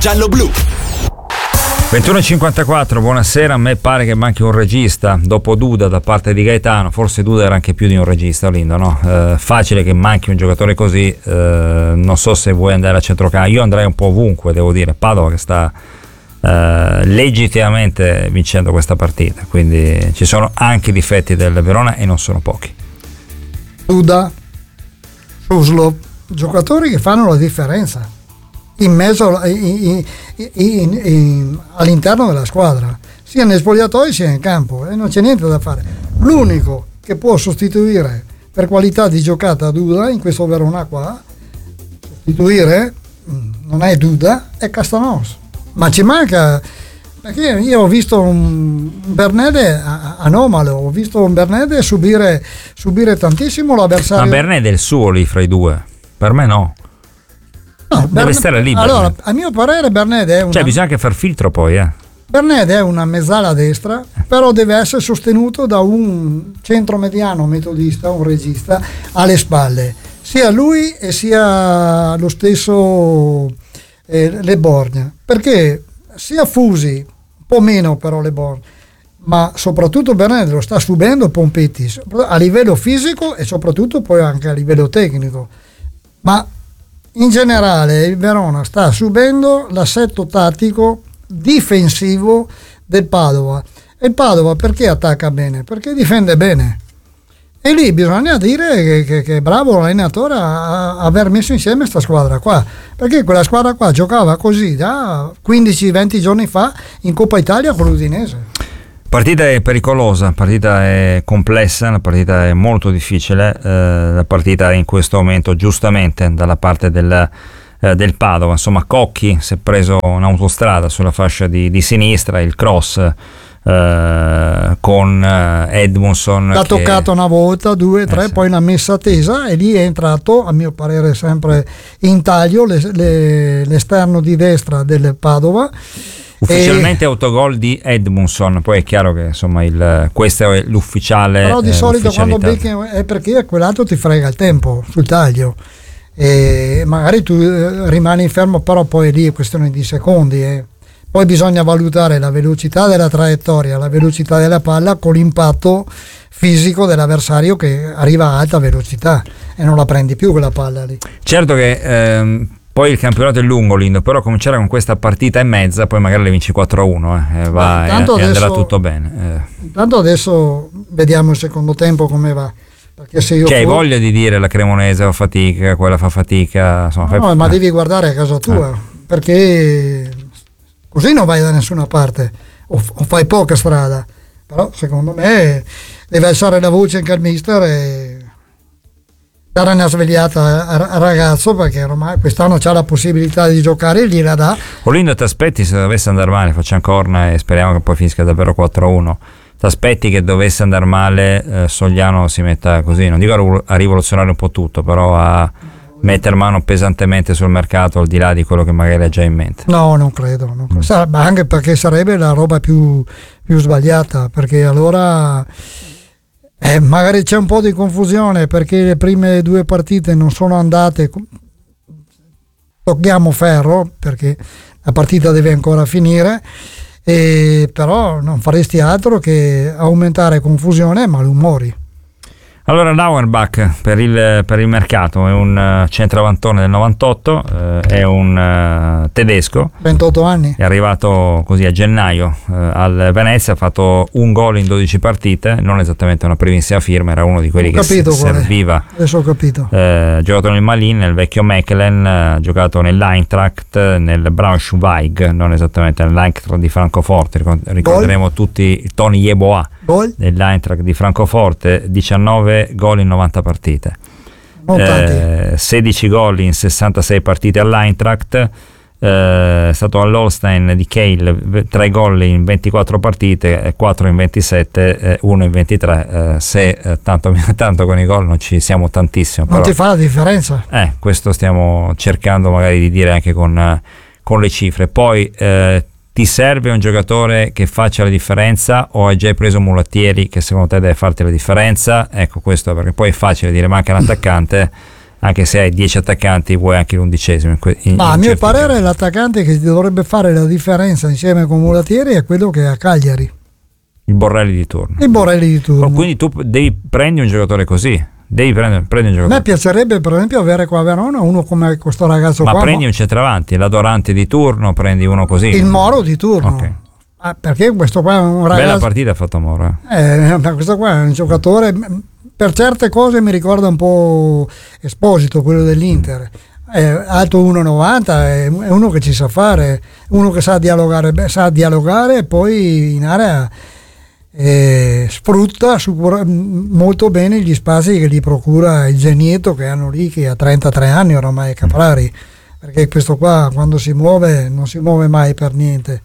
Giallo-blu. 21:54, buonasera. A me pare che manchi un regista dopo Duda da parte di Gaetano. Forse Duda era anche più di un regista, Lindo, no? Facile che manchi un giocatore così. Non so se vuoi andare a centrocampo. Io andrei un po' ovunque, devo dire. Padova che sta legittimamente vincendo questa partita, quindi ci sono anche difetti del Verona e non sono pochi. Duda, Suslov, giocatori che fanno la differenza in mezzo all'interno della squadra, sia nei spogliatoi sia in campo, e non c'è niente da fare. L'unico che può sostituire per qualità di giocata Duda in questo Verona qua, sostituire non è Duda, è Castanos, ma ci manca, perché io ho visto un Bernede anomalo, ho visto un Bernede subire tantissimo l'avversario. Ma Bernede è il suo lì fra i due, per me no. No, deve stare libero. Allora, a mio parere Bernede è cioè bisogna anche far filtro poi. Bernede è una mezzala destra, però deve essere sostenuto da un centromediano metodista, un regista alle spalle, sia lui e sia lo stesso Le Borgne, perché sia Fusi, un po' meno però Le Borgne, ma soprattutto Bernede lo sta subendo Pompetti a livello fisico e soprattutto poi anche a livello tecnico, ma in generale il Verona sta subendo l'assetto tattico difensivo del Padova. E il Padova perché attacca bene? Perché difende bene. E lì bisogna dire che è bravo l'allenatore a aver messo insieme questa squadra qua, perché quella squadra qua giocava così da 15-20 giorni fa in Coppa Italia con l'Udinese. Partita è pericolosa, partita è complessa, la partita è molto difficile, la partita è in questo momento giustamente dalla parte del Padova. Insomma, Cocchi si è preso un'autostrada sulla fascia di sinistra, il cross con Edmundson l'ha toccato una volta, due, tre, sì. Poi l'ha messa tesa e lì è entrato, a mio parere sempre in taglio, l'esterno di destra del Padova. Ufficialmente autogol di Edmundson, poi è chiaro che insomma questo è l'ufficiale. Però di solito quando becchi è perché quell'altro ti frega il tempo sul taglio e magari tu rimani fermo, però poi lì è questione di secondi. Poi bisogna valutare la velocità della traiettoria, la velocità della palla con l'impatto fisico dell'avversario che arriva a alta velocità e non la prendi più quella palla lì. Certo che poi il campionato è lungo, Lindo, però cominciare con questa partita e mezza, poi magari le vinci 4-1 e andrà tutto bene. Intanto adesso vediamo il secondo tempo come va. Perché se io hai voglia di dire la Cremonese fa fatica, quella fa fatica, insomma, ma devi guardare a casa tua, perché così non vai da nessuna parte o fai poca strada. Però secondo me deve alzare la voce anche il mister e dare una svegliata al ragazzo, perché ormai quest'anno c'ha la possibilità di giocare e gliela dà. Olindo, ti aspetti, se dovesse andare male, facciamo corna e speriamo che poi finisca davvero 4-1, ti aspetti che dovesse andare male Sogliano si metta così, non dico a rivoluzionare un po' tutto, però a mettere mano pesantemente sul mercato, al di là di quello che magari ha già in mente? No, non credo. Anche perché sarebbe la roba più sbagliata, perché allora magari c'è un po' di confusione, perché le prime due partite non sono andate, tocchiamo ferro perché la partita deve ancora finire, però non faresti altro che aumentare confusione e malumori. Allora, Lauerbach per il mercato è un centravantone del 98, è un tedesco, 28 anni, è arrivato così a gennaio al Venezia, ha fatto un gol in 12 partite, non esattamente una primissima firma, era uno di quelli che serviva. Adesso ho capito. Ha giocato nel Malin, nel vecchio Mechelen, ha giocato nell'Eintracht, nel Braunschweig, non esattamente nell'Eintracht di Francoforte, ricorderemo tutti Tony Yeboah dell'Eintracht di Francoforte, 19 gol in 90 partite, 16 gol in 66 partite all'Eintracht, è stato all'Holstein di Kiel, 3 gol in 24 partite, 4 in 27, 1 in 23, se tanto con i gol non ci siamo tantissimo, non però ti fa la differenza, questo stiamo cercando magari di dire anche con le cifre. Poi ti serve un giocatore che faccia la differenza, o hai già preso Mulattieri che secondo te deve farti la differenza? Ecco, questo, perché poi è facile dire manca un attaccante, anche se hai 10 attaccanti vuoi anche l'11esimo. Ma a mio parere l'attaccante che dovrebbe fare la differenza insieme con Mulattieri è quello che è a Cagliari. Il Borrelli di turno. Quindi tu prendi un giocatore così. Devi prendere un giocatore. A me piacerebbe per esempio avere qua a Verona uno come questo ragazzo qua. Ma prendi un centravanti, la Dorante di turno, prendi uno così. Il Moro di turno. Okay. Perché questo qua è un ragazzo. Bella partita ha fatto Moro. Questo qua è un giocatore, per certe cose mi ricorda un po' Esposito, quello dell'Inter. È alto 1,90, è uno che ci sa fare, uno che sa dialogare e poi in area sfrutta molto bene gli spazi che gli procura il Genietto che hanno lì, che ha 33 anni ormai, Caprari, perché questo qua quando si muove non si muove mai per niente,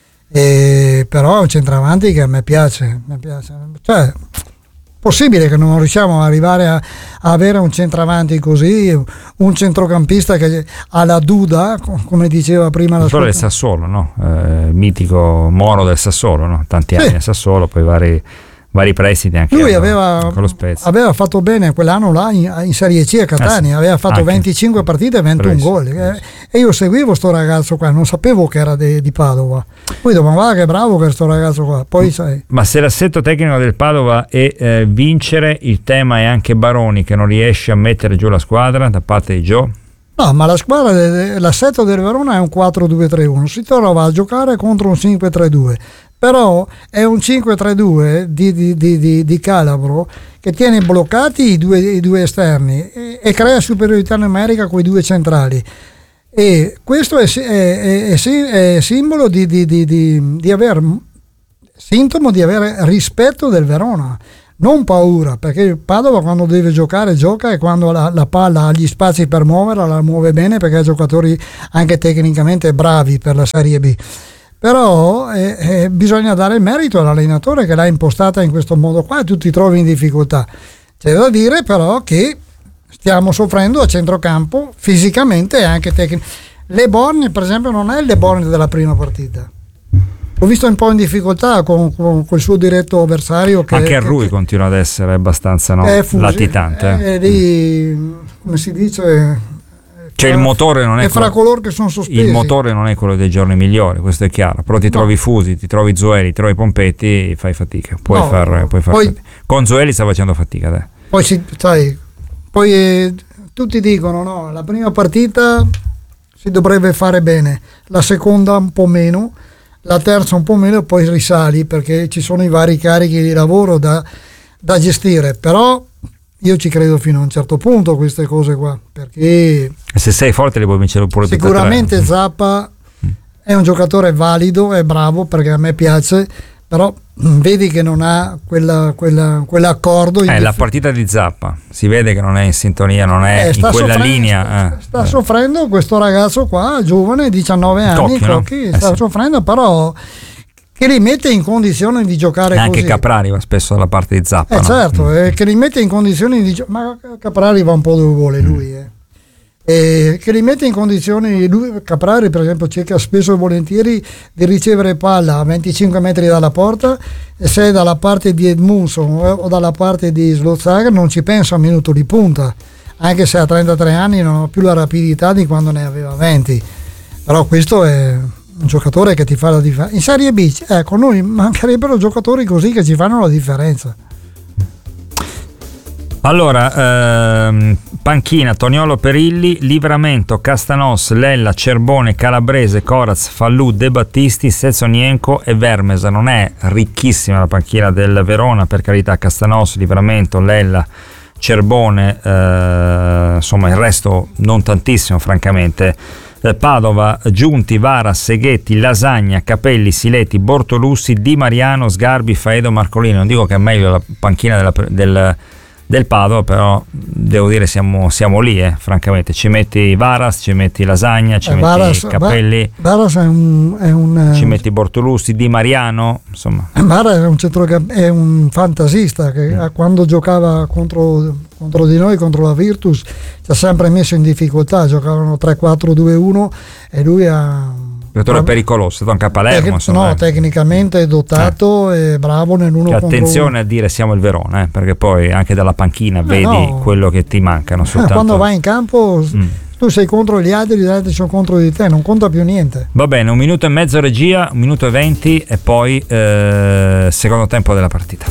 però è un centravanti che a me piace. Cioè, possibile che non riusciamo ad arrivare a avere un centravanti così, un centrocampista che ha la Duda, come diceva prima la sua. Del Sassuolo, no? Mitico Moro del Sassuolo, no? Tanti anni al Sassuolo, poi vari prestiti anche. Lui aveva fatto bene quell'anno là in Serie C a Catania, aveva fatto anche 25 partite e 21 gol. E io seguivo sto ragazzo qua, non sapevo che era di Padova. Poi dopo, guarda che bravo che sto ragazzo qua. Poi sai. Ma se l'assetto tecnico del Padova è vincere, il tema è anche Baroni che non riesce a mettere giù la squadra da parte di Gio? No, ma la squadra, l'assetto del Verona è un 4-2-3-1, si trova a giocare contro un 5-3-2. Però è un 5-3-2 di Calabro che tiene bloccati i due esterni e crea superiorità numerica con i due centrali, e questo è simbolo di aver sintomo di avere rispetto del Verona, non paura, perché il Padova quando deve giocare gioca, e quando la palla ha gli spazi per muoverla la muove bene, perché ha giocatori anche tecnicamente bravi per la Serie B. Però bisogna dare il merito all'allenatore che l'ha impostata in questo modo qua, e tu ti trovi in difficoltà. C'è da dire però che stiamo soffrendo a centrocampo fisicamente e anche tecnicamente. Le Borne per esempio non è il Le Borne della prima partita, l'ho visto un po' in difficoltà con il suo diretto avversario anche Rui continua ad essere abbastanza latitante. Lì, come si dice, cioè il motore non è fra coloro che sono sospesi. Il motore non è quello dei giorni migliori, questo è chiaro, però ti trovi Fusi, ti trovi Zoeli, ti trovi Pompetti, fai fatica, puoi far fatica. Con Zoeli sta facendo fatica, dai. Poi tutti dicono no, la prima partita si dovrebbe fare bene, la seconda un po' meno, la terza un po' meno, e poi risali perché ci sono i vari carichi di lavoro da gestire. Però io ci credo fino a un certo punto queste cose qua, perché se sei forte le puoi vincere pure tutte e tre. Sicuramente Zappa è un giocatore valido, è bravo, perché a me piace, però vedi che non ha quell'accordo. La partita di Zappa si vede che non è in sintonia, non è in quella linea. Sta soffrendo questo ragazzo qua, giovane, 19 anni, Cocchi, sta soffrendo, però che li mette in condizione di giocare anche così. Caprari va spesso dalla parte di Zappa, no? Certo, che li mette in condizioni di ma Caprari va un po' dove vuole lui, che li mette in condizioni, Caprari per esempio cerca spesso e volentieri di ricevere palla a 25 metri dalla porta, e se è dalla parte di Edmundson o dalla parte di Slotzaga non ci pensa un minuto di punta, anche se a 33 anni non ha più la rapidità di quando ne aveva 20, però questo è un giocatore che ti fa la differenza. In Serie B, ecco, noi mancherebbero giocatori così che ci fanno la differenza. Allora, panchina: Toniolo, Perilli, Livramento, Castanos, Lella, Cerbone, Calabrese, Coraz, Fallù, De Battisti, Sezonienko e Vermesa. Non è ricchissima la panchina del Verona, per carità. Castanos, Livramento, Lella, Cerbone, insomma il resto non tantissimo francamente. Padova: Giunti, Vara, Seghetti, Lasagna, Capelli, Sileti, Bortolussi, Di Mariano, Sgarbi, Faedo, Marcolini. Non dico che è meglio la panchina del Padova, però devo dire siamo lì, francamente. Ci metti Varas, ci metti Lasagna, ci metti Capelli, Varas è un ci metti Bortolussi, Di Mariano, insomma. Varas è un fantasista che quando giocava contro di noi, contro la Virtus, ci ha sempre messo in difficoltà. Giocavano 3-4-2-1 e lui ha Giocatore pericoloso, è stato anche a Palermo. Tecnicamente dotato e bravo nell'uno contro uno. Attenzione a dire siamo il Verona, perché poi anche dalla panchina vedi quello che ti mancano. Quando vai in campo tu sei contro gli altri sono contro di te, non conta più niente. Va bene, 1 minuto e mezzo regia, 1 minuto e 20 e poi secondo tempo della partita.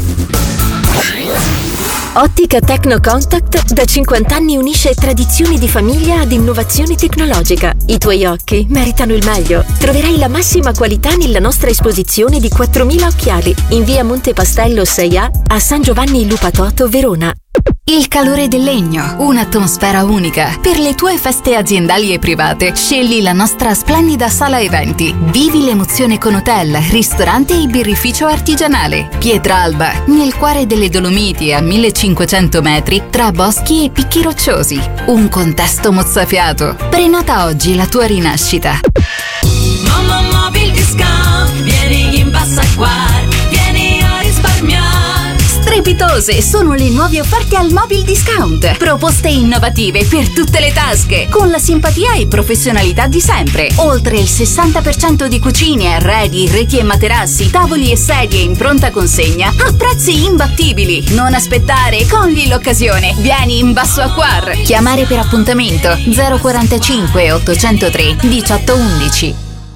Ottica Techno Contact da 50 anni unisce tradizioni di famiglia ad innovazione tecnologica. I tuoi occhi meritano il meglio. Troverai la massima qualità nella nostra esposizione di 4.000 occhiali in via Monte Pastello 6A a San Giovanni Lupatoto, Verona. Il calore del legno, un'atmosfera unica. Per le tue feste aziendali e private, scegli la nostra splendida sala eventi. Vivi l'emozione con hotel, ristorante e birrificio artigianale. Pietralba, nel cuore delle Dolomiti a 1500 metri, tra boschi e picchi rocciosi. Un contesto mozzafiato. Prenota oggi la tua rinascita. Mamma Mobil Discount, vieni in Bassa Acquar, vieni a risparmiare. Strepitose sono le nuove offerte al Mobil Discount. Proposte innovative per tutte le tasche, con la simpatia e professionalità di sempre. Oltre il 60% di cucine, arredi, reti e materassi, tavoli e sedie in pronta consegna a prezzi imbattibili. Non aspettare, cogli l'occasione. Vieni in Basso Acquar. Chiamare per appuntamento 045 803 1811.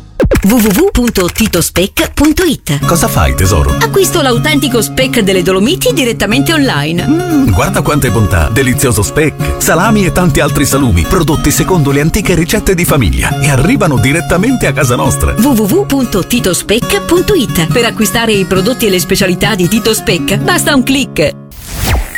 www.titospec.it. Cosa fai, tesoro? Acquisto l'autentico speck delle Dolomiti direttamente online. Guarda quante bontà! Delizioso speck, salami e tanti altri salumi, prodotti secondo le antiche ricette di famiglia e arrivano direttamente a casa nostra. www.titospec.it. Per acquistare i prodotti e le specialità di Tito Speck basta un click.